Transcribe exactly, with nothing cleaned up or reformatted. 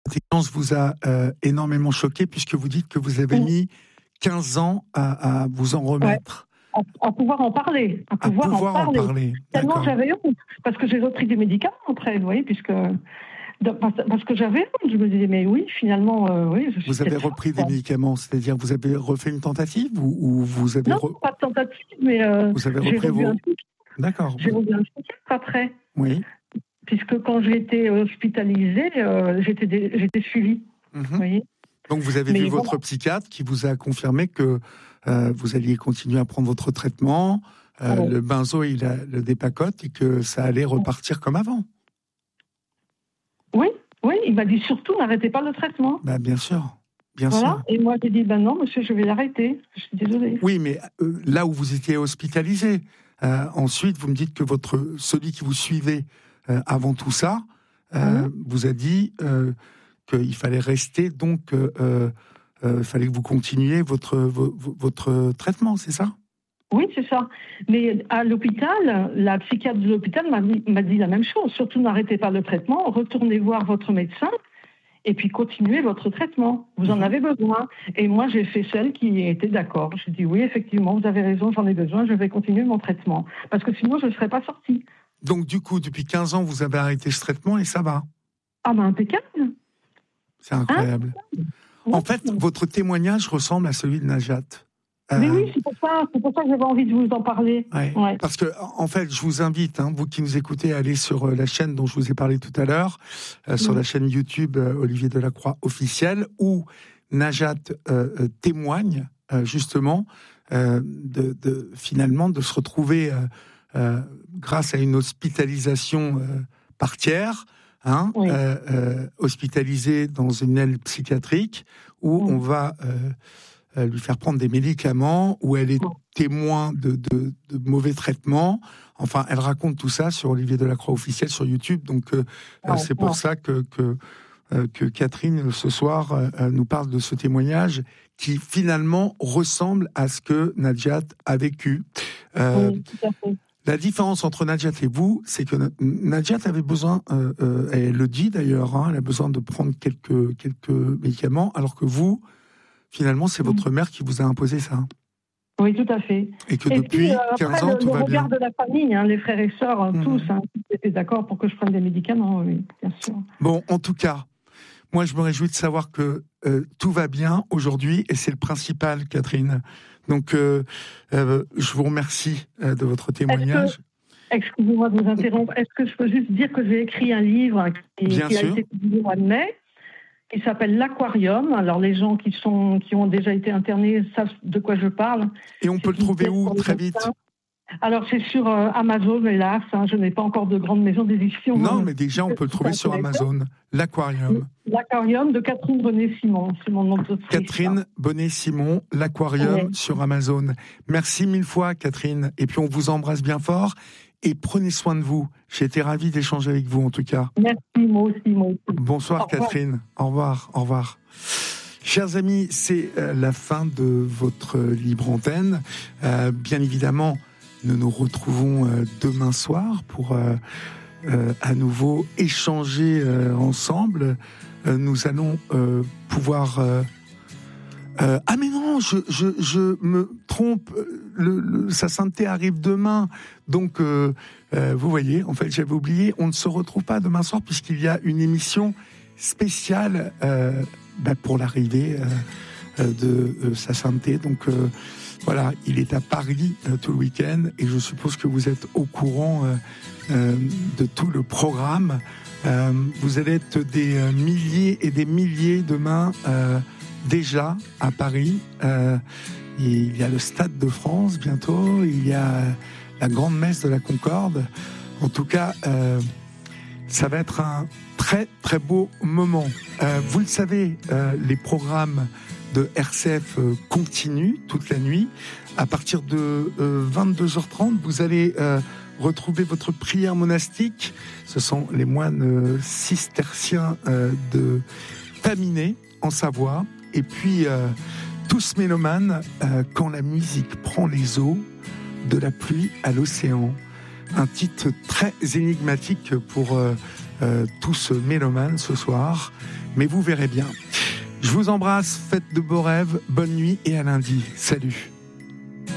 Cette expérience vous a euh, énormément choqué puisque vous dites que vous avez Oui. mis quinze ans à, à vous en remettre. À, à pouvoir en parler. À À pouvoir, pouvoir en en parler. parler. Tellement D'accord. j'avais honte. Parce que j'ai repris des médicaments après, vous voyez, puisque. Parce, parce que j'avais honte. Je me disais, mais oui, finalement, euh, oui, je suis Vous avez peut-être repris forte, des quoi. médicaments, c'est-à-dire vous avez refait une tentative ou, ou vous avez Non, re- pas de tentative, mais euh, vous avez j'ai repris revu un vos. psychiatre. D'accord. J'ai Vous- revu un psychiatre après. Oui. Puisque quand j'ai été hospitalisée, euh, j'étais, dé- j'étais suivie. Mhm. Vous voyez. Donc vous avez Mais vu votre voilà. psychiatre qui vous a confirmé que euh, vous alliez continuer à prendre votre traitement, euh, Ouais. le benzo il a le dépacote et que ça allait repartir comme avant. Oui, oui, il m'a dit surtout n'arrêtez pas le traitement. Bah, bien sûr, bien Voilà. sûr. Et moi j'ai dit ben non, monsieur, je vais l'arrêter. Je suis désolée. Oui, mais euh, là où vous étiez hospitalisé, euh, ensuite vous me dites que votre celui qui vous suivait euh, avant tout ça euh, Mhm. vous a dit euh, qu'il fallait rester, donc euh, euh, euh, fallait que vous continuiez votre vo- vo- votre traitement, c'est ça? Oui, c'est ça. Mais à l'hôpital, la psychiatre de l'hôpital m'a dit, m'a dit la même chose. Surtout n'arrêtez pas le traitement, retournez voir votre médecin et puis continuez votre traitement. Vous en Mhm. avez besoin. Et moi, j'ai fait celle qui était d'accord. J'ai dit oui, effectivement, vous avez raison, j'en ai besoin, je vais continuer mon traitement. Parce que sinon, je ne serais pas sortie. Donc du coup, depuis quinze ans, vous avez arrêté ce traitement et ça va. Ah ben impeccable. C'est incroyable. Oui. En fait, votre témoignage ressemble à celui de Najat. Mais Euh, oui, c'est pour ça, c'est pour ça que j'avais envie de vous en parler. Ouais. Ouais. Parce que, en fait, je vous invite, hein, vous qui nous écoutez, à aller sur euh, la chaîne dont je vous ai parlé tout à l'heure, euh, sur Mm. la chaîne YouTube euh, Olivier Delacroix officielle, où Najat euh, euh, témoigne euh, justement euh, de, de finalement de se retrouver euh, euh, grâce à une hospitalisation euh, par tiers, hein, Oui. euh, euh, hospitalisée dans une aile psychiatrique où Mm. on va euh, euh, lui faire prendre des médicaments, où elle est Mm. témoin de, de, de mauvais traitements. Enfin, elle raconte tout ça sur Olivier Delacroix officiel sur YouTube. Donc, euh, Ouais, c'est pour ouais. ça que, que, euh, que Catherine, ce soir, euh, nous parle de ce témoignage qui, finalement, ressemble à ce que Najat a vécu. Euh, Oui, tout à fait. La différence entre Najat et vous, c'est que Najat avait besoin, euh, euh, et elle le dit d'ailleurs, hein, elle a besoin de prendre quelques, quelques médicaments, alors que vous, finalement, c'est Mm. votre mère qui vous a imposé ça. Oui, tout à fait. Et que Et depuis puis, euh, quinze après, ans, le, tout le va bien. regard de la famille, hein, les frères et sœurs, hein, Mhm. tous, hein, ils étaient d'accord pour que je prenne des médicaments, oui, bien sûr. Bon, en tout cas, moi, je me réjouis de savoir que euh, tout va bien aujourd'hui, et c'est le principal, Catherine. Donc, euh, euh, je vous remercie euh, de votre témoignage. Excusez-moi de vous interrompre. Est-ce que je peux juste dire que j'ai écrit un livre qui, Bien qui a sûr. été publié au mois de mai, qui s'appelle L'Aquarium. Alors, les gens qui, sont, qui ont déjà été internés savent de quoi je parle. Et on peut le C'est une trouver pièce où, pour les très vite? médecins. Alors, c'est sur euh, Amazon, hélas. Hein, je n'ai pas encore de grande maison d'édition. Non, hein. mais déjà, on peut le trouver sur Amazon. L'Aquarium. L'Aquarium de Catherine Bonnet-Simon. C'est mon nom d'autrice. Catherine Bonnet-Simon, L'Aquarium Ouais. sur Amazon. Merci mille fois, Catherine. Et puis, on vous embrasse bien fort. Et prenez soin de vous. J'ai été ravi d'échanger avec vous, en tout cas. Merci, moi aussi, moi aussi. Bonsoir, Au revoir. Catherine. Au revoir, au revoir. Chers amis, c'est euh, la fin de votre libre antenne. Euh, bien évidemment, nous nous retrouvons euh, demain soir pour euh, euh, à nouveau échanger euh, ensemble. Euh, nous allons euh, pouvoir... Euh, euh, ah mais non, je, je, je me trompe, le, le, sa sainteté arrive demain, donc euh, euh, vous voyez, en fait j'avais oublié, on ne se retrouve pas demain soir puisqu'il y a une émission spéciale euh, bah, pour l'arrivée euh, de euh, sa sainteté, donc euh, voilà, il est à Paris euh, tout le week-end et je suppose que vous êtes au courant euh, euh, de tout le programme. Euh, vous allez être des euh, milliers et des milliers demain euh, déjà à Paris. Euh, il y a le Stade de France bientôt, il y a la grande messe de la Concorde. En tout cas, euh, ça va être un très très beau moment. Euh, vous le savez, euh, les programmes de R C F euh, continuent toute la nuit. À partir de euh, vingt-deux heures trente, vous allez euh, retrouver votre prière monastique. Ce sont les moines euh, cisterciens euh, de Taminé, en Savoie. Et puis, euh, tous mélomanes, euh, quand la musique prend les eaux, de la pluie à l'océan. Un titre très énigmatique pour euh, euh, tous mélomanes ce soir, mais vous verrez bien. Je vous embrasse, faites de beaux rêves, bonne nuit et à lundi. Salut.